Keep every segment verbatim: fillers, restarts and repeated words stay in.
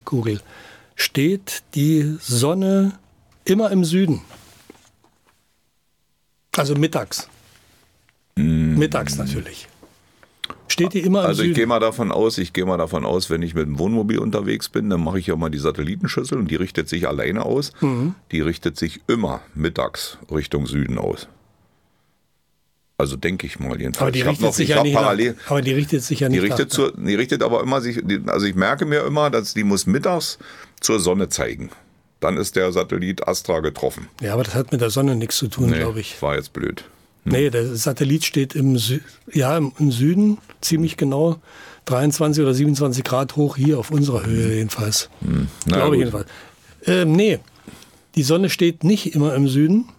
Südhalbkugel steht die Sonne immer im Süden. Also mittags. Mm. Mittags natürlich. Steht die immer im also Süden? ich gehe mal davon aus, ich gehe mal davon aus, wenn ich mit dem Wohnmobil unterwegs bin, dann mache ich ja mal die Satellitenschüssel und die richtet sich alleine aus. Mhm. Die richtet sich immer mittags Richtung Süden aus. Also denke ich mal jedenfalls. Aber die, ich richtet, noch, sich ich ja nicht parallel, nach, aber die richtet sich ja nicht die richtet nach. zur, die richtet aber immer sich, also ich merke mir immer, dass die muss mittags zur Sonne zeigen. Dann ist der Satellit Astra getroffen. Ja, aber das hat mit der Sonne nichts zu tun, nee, glaube ich. War jetzt blöd. Hm. Nee, der Satellit steht im, Sü- ja, im, im Süden, ziemlich genau dreiundzwanzig oder siebenundzwanzig Grad hoch, hier auf unserer Höhe jedenfalls. Hm. Na, glaube ich gut. jedenfalls. Ähm, nee, die Sonne steht nicht immer im Süden,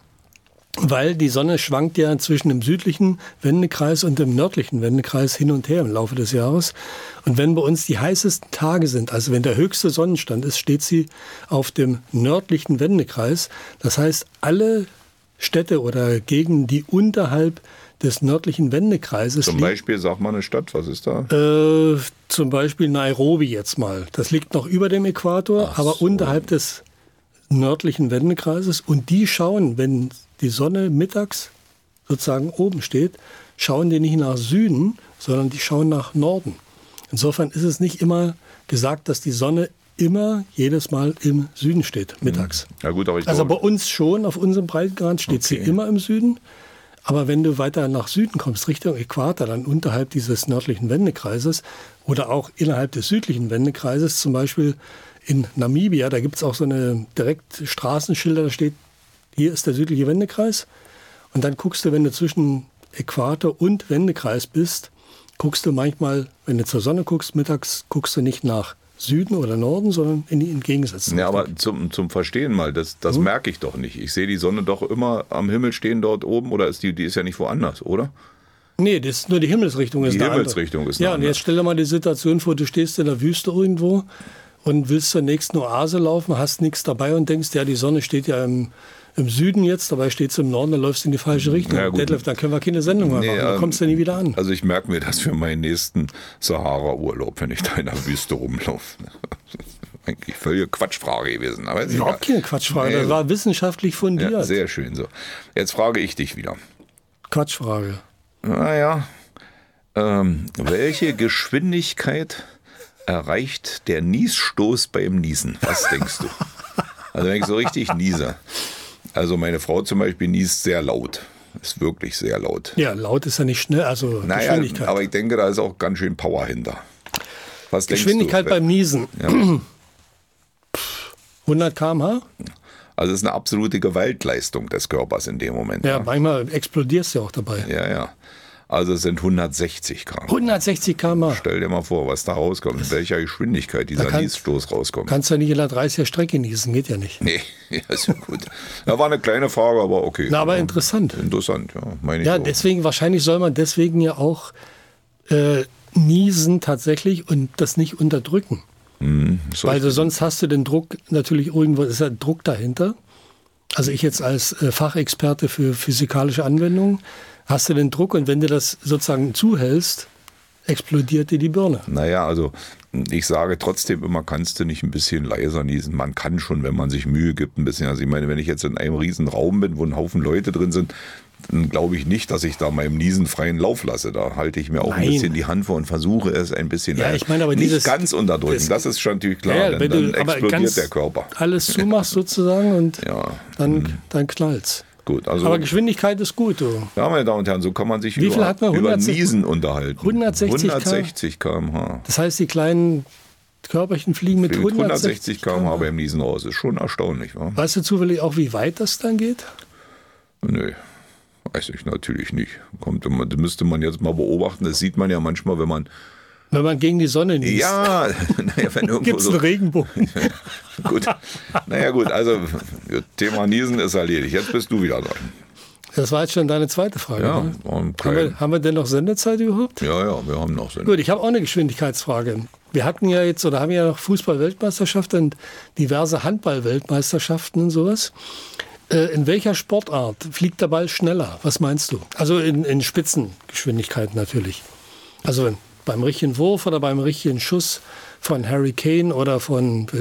weil die Sonne schwankt ja zwischen dem südlichen Wendekreis und dem nördlichen Wendekreis hin und her im Laufe des Jahres. Und wenn bei uns die heißesten Tage sind, also wenn der höchste Sonnenstand ist, steht sie auf dem nördlichen Wendekreis. Das heißt, alle Städte oder Gegenden, die unterhalb des nördlichen Wendekreises Zum liegen. Beispiel, sag mal eine Stadt, was ist da? Äh, zum Beispiel Nairobi jetzt mal. Das liegt noch über dem Äquator, Ach aber so. unterhalb des nördlichen Wendekreises. Und die schauen, wenn die Sonne mittags sozusagen oben steht, schauen die nicht nach Süden, sondern die schauen nach Norden. Insofern ist es nicht immer gesagt, dass die Sonne immer jedes Mal im Süden steht, mittags. Ja gut, aber ich Also bei glaube, uns schon, auf unserem Breitengrad steht Okay. sie immer im Süden. Aber wenn du weiter nach Süden kommst, Richtung Äquator, dann unterhalb dieses nördlichen Wendekreises oder auch innerhalb des südlichen Wendekreises, zum Beispiel in Namibia, da gibt es auch so eine direkt Straßenschilder, da steht, hier ist der südliche Wendekreis. Und dann guckst du, wenn du zwischen Äquator und Wendekreis bist, guckst du manchmal, wenn du zur Sonne guckst, mittags guckst du nicht nach Süden oder Norden, sondern in die entgegengesetzte ja, Richtung. aber zum, zum Verstehen mal, das, das Hm? merke ich doch nicht. Ich sehe die Sonne doch immer am Himmel stehen dort oben, oder ist die, die ist ja nicht woanders, oder? Nee, das ist nur die Himmelsrichtung. Ist Die eine andere. Himmelsrichtung ist eine Ja, und andere. jetzt stell dir mal die Situation vor, du stehst in der Wüste irgendwo und willst zur nächsten Oase laufen, hast nichts dabei und denkst, ja, die Sonne steht ja im, im Süden jetzt, dabei steht sie im Norden, dann läufst du in die falsche Richtung. Ja, gut. Detlef, dann können wir keine Sendung mehr Nee, machen, da ähm, kommst du nie wieder an. Also ich merke mir das für meinen nächsten Sahara-Urlaub, wenn ich da in der Wüste rumlaufe. Eigentlich völlige Quatschfrage gewesen. Aber ist Überhaupt egal. keine Quatschfrage, Nee, das war wissenschaftlich fundiert. Ja, sehr schön so. Jetzt frage ich dich wieder. Quatschfrage. Naja, ähm, welche Geschwindigkeit erreicht der Niesstoß beim Niesen? Was denkst du? Also wenn ich so richtig niese. Also meine Frau zum Beispiel niest sehr laut. Ist wirklich sehr laut. Ja, laut ist ja nicht schnell, also Naja, Geschwindigkeit. aber ich denke, da ist auch ganz schön Power hinter. Was Geschwindigkeit denkst du? beim Niesen. Ja. hundert Kilometer pro Stunde? Also es ist eine absolute Gewaltleistung des Körpers in dem Moment. Ja, Ja, manchmal explodierst du ja auch dabei. ja. ja. Also es sind hundertsechzig Gramm. hundertsechzig Kilometer pro Stunde. Stell dir mal vor, was da rauskommt, in welcher Geschwindigkeit dieser kann- Niesstoß rauskommt. Kannst du ja nicht in der dreißiger Strecke niesen, geht ja nicht. Nee, ja, ist ja gut. Da war eine kleine Frage, aber okay. Na, aber Ja, interessant. Interessant, ja, meine ich Ja, auch. deswegen, wahrscheinlich soll man deswegen ja auch äh, niesen tatsächlich und das nicht unterdrücken. So Weil du, sonst hast du den Druck, natürlich irgendwo ist ja Druck dahinter. Also ich jetzt als äh, Fachexperte für physikalische Anwendungen, hast du den Druck und wenn du das sozusagen zuhältst, explodiert dir die Birne. Naja, also ich sage trotzdem immer, kannst du nicht ein bisschen leiser niesen? Man kann schon, wenn man sich Mühe gibt, ein bisschen. Also ich meine, wenn ich jetzt in einem riesen Raum bin, wo ein Haufen Leute drin sind, dann glaube ich nicht, dass ich da meinem Niesen freien Lauf lasse. Da halte ich mir auch Nein. ein bisschen die Hand vor und versuche es ein bisschen Ja, leiser. ich meine, aber nicht dieses- ganz unterdrücken, das- das ist schon natürlich klar, Ja, denn wenn dann du aber explodiert ganz der Körper. alles zumachst sozusagen und Ja, dann, dann knallt's. gut. Also, Aber Geschwindigkeit ist gut, du. ja, meine Damen und Herren, so kann man sich Wie viel über, hat man? über hundertsechzig Niesen unterhalten. hundertsechzig hundertsechzig Kilometer pro Stunde. Das heißt, die kleinen Körperchen fliegen mit hundertsechzig hundertsechzig Kilometer pro Stunde Kilometer. beim Niesen raus. Ist schon erstaunlich, wa? Weißt du zufällig auch, wie weit das dann geht? Nö, weiß ich natürlich nicht. Kommt, immer- das müsste man jetzt mal beobachten. Das sieht man ja manchmal, wenn man. Wenn man gegen die Sonne niest. Ja, naja, wenn irgendwo Gibt es einen so. Regenbogen? Gut. Naja, gut, also Thema Niesen ist erledigt. Jetzt bist du wieder dran. Das war jetzt schon deine zweite Frage. Ja, ne? war ein haben, klein- wir, haben wir denn noch Sendezeit überhaupt? ja, ja, wir haben noch Sinn. Gut, ich habe auch eine Geschwindigkeitsfrage. Wir hatten ja jetzt oder haben ja noch Fußball-Weltmeisterschaft und diverse Handball-Weltmeisterschaften und sowas. Äh, in welcher Sportart fliegt der Ball schneller? Was meinst du? Also in, in Spitzengeschwindigkeit natürlich. Also beim richtigen Wurf oder beim richtigen Schuss von Harry Kane oder von